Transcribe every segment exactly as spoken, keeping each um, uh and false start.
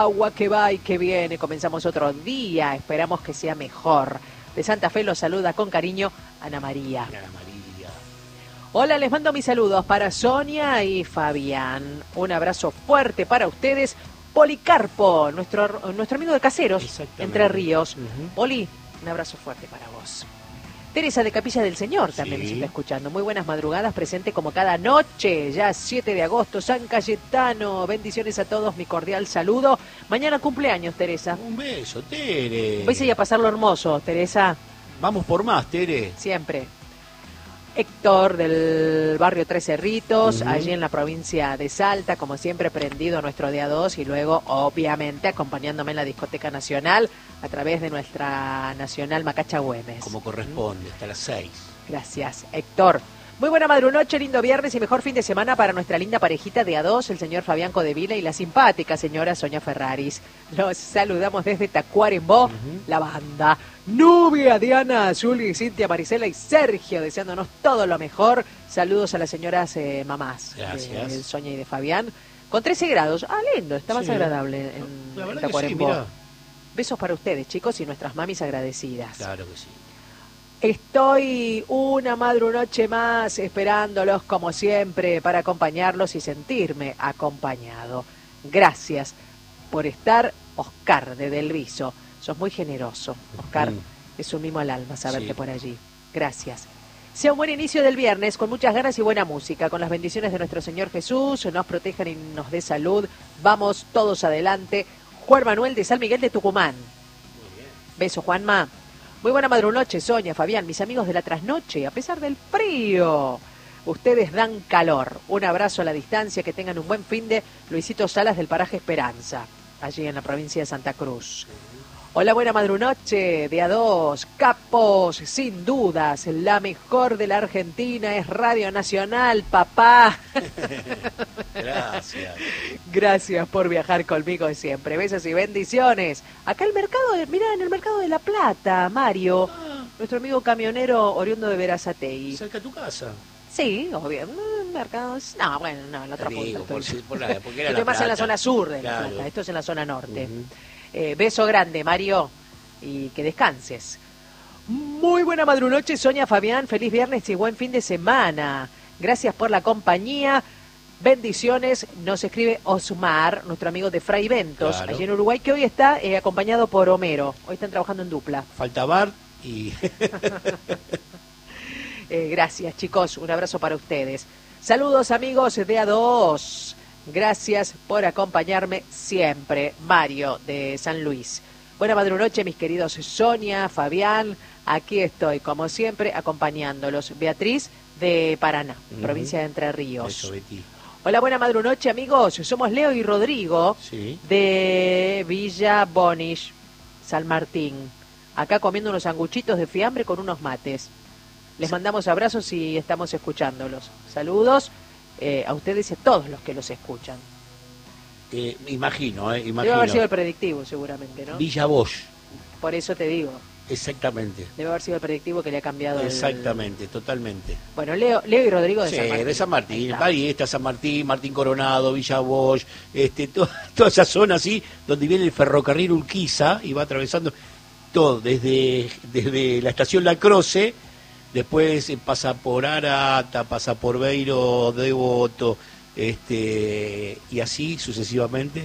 Agua que va y que viene, comenzamos otro día, esperamos que sea mejor. De Santa Fe los saluda con cariño Ana María. Ana María. Hola, les mando mis saludos para Sonia y Fabián. Un abrazo fuerte para ustedes. Policarpo, nuestro, nuestro amigo de Caseros, Entre Ríos. Uh-huh. Poli, un abrazo fuerte para vos. Teresa de Capilla del Señor también sí. nos está escuchando. Muy buenas madrugadas, presente como cada noche. Ya siete de agosto, San Cayetano. Bendiciones a todos, mi cordial saludo. Mañana cumpleaños, Teresa. Un beso, Tere. Vais a ir a pasarlo hermoso, Teresa. Vamos por más, Tere. Siempre. Héctor del barrio Tres Cerritos, uh-huh. allí en la provincia de Salta, como siempre prendido a nuestro día dos y luego obviamente acompañándome en la discoteca nacional a través de nuestra nacional Macacha Güemes. Como corresponde, hasta las seis. Gracias, Héctor. Muy buena madrunoche, lindo viernes y mejor fin de semana para nuestra linda parejita de A dos, el señor Fabián Codevila y la simpática señora Sonia Ferraris. Los saludamos desde Tacuarembó, uh-huh. la banda. Nubia, Diana, Juli, Cintia, Marisela y Sergio, deseándonos todo lo mejor. Saludos a las señoras eh, mamás Gracias. de, de Sonia y de Fabián. Con trece grados. Ah, lindo, está más sí. agradable en, la en verdad Tacuarembó. Que sí, besos para ustedes, chicos, y nuestras mamis agradecidas. Claro que sí. Estoy una madrunoche más esperándolos como siempre para acompañarlos y sentirme acompañado. Gracias por estar, Oscar de Del Viso. Sos muy generoso, Oscar. Mm. Es un mimo al alma saberte sí. por allí. Gracias. Sea un buen inicio del viernes con muchas ganas y buena música. Con las bendiciones de nuestro Señor Jesús, nos protejan y nos dé salud. Vamos todos adelante. Juan Manuel de San Miguel de Tucumán. Muy bien. Beso, Juanma. Muy buena madrunoche, Sonia, Fabián, mis amigos de la trasnoche, a pesar del frío. Ustedes dan calor. Un abrazo a la distancia, que tengan un buen fin de Luisito Salas del paraje Esperanza, allí en la provincia de Santa Cruz. Hola, buena madrunoche de A dos, capos, sin dudas, la mejor de la Argentina es Radio Nacional, papá. Gracias. Gracias por viajar conmigo siempre. Besos y bendiciones. Acá el mercado, de, mirá, en el mercado de La Plata, Mario, ah. nuestro amigo camionero oriundo de Verazategui. ¿Cerca de tu casa? Sí, obvio. Mercados. No, bueno, no, en la otra punta. Por, por la, porque era esto la más Plata. En la zona sur de claro. La Plata. Esto es en la zona norte. Uh-huh. Eh, beso grande, Mario, y que descanses. Muy buena madrunoche, Sonia, Fabián, feliz viernes y buen fin de semana. Gracias por la compañía, bendiciones. Nos escribe Osmar, nuestro amigo de Fray Ventos, claro. allí en Uruguay, que hoy está eh, acompañado por Homero. Hoy están trabajando en dupla. Falta Bar y... eh, gracias, chicos, un abrazo para ustedes. Saludos, amigos de A dos. Gracias por acompañarme siempre, Mario de San Luis. Buena madrunoche, mis queridos Sonia, Fabián. Aquí estoy, como siempre, acompañándolos. Beatriz de Paraná, uh-huh. provincia de Entre Ríos. Eso, Betty. Hola, buena madrunoche, amigos. Somos Leo y Rodrigo sí. de Villa Bonish, San Martín. Acá comiendo unos sanguchitos de fiambre con unos mates. Les sí. mandamos abrazos y estamos escuchándolos. Saludos. Eh, a ustedes y a todos los que los escuchan. Eh, imagino, eh, imagino. Debe haber sido el predictivo, seguramente, ¿no? Villa Bosch. Por eso te digo. Exactamente. Debe haber sido el predictivo que le ha cambiado. Exactamente, el... totalmente. Bueno, Leo, Leo y Rodrigo de sí, San Martín. de San Martín. Ahí está San Martín, Martín Coronado, Villa Bosch, este, to, toda esa zona así, donde viene el ferrocarril Urquiza y va atravesando todo, desde, desde la estación La Croce. Después pasa por Arata, pasa por Beiro, Devoto, este, y así sucesivamente.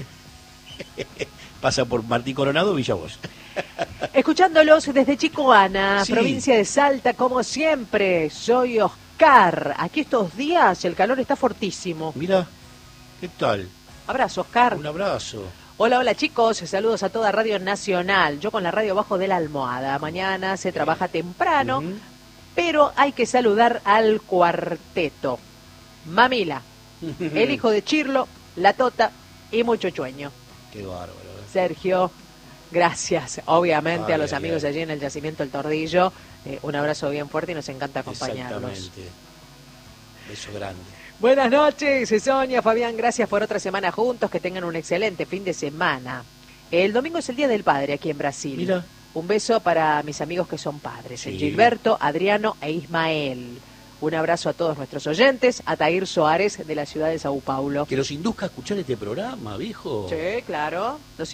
Pasa por Martín Coronado, Villa Bosch. Escuchándolos desde Chicoana, sí. provincia de Salta, como siempre. Soy Oscar. Aquí estos días el calor está fortísimo. Mira, ¿qué tal? Abrazo, Oscar. Un abrazo. Hola, hola chicos, saludos a toda Radio Nacional. Yo con la radio abajo de la almohada. Mañana se trabaja temprano. Uh-huh. Pero hay que saludar al cuarteto. Mamila, el hijo de Chirlo, la Tota y Mucho Chueño. Qué bárbaro. ¿eh? Sergio, gracias, obviamente, ay, a los ay, amigos ay. allí en el Yacimiento El Tordillo. Eh, un abrazo bien fuerte y nos encanta acompañarlos. Exactamente. Beso grande. Buenas noches, Sonia, Fabián, gracias por otra semana juntos. Que tengan un excelente fin de semana. El domingo es el Día del Padre aquí en Brasil. Mira. Un beso para mis amigos que son padres, sí. Gilberto, Adriano e Ismael. Un abrazo a todos nuestros oyentes, a Tair Soares de la ciudad de Sao Paulo. Que los induzca a escuchar este programa, viejo. Sí, claro. Los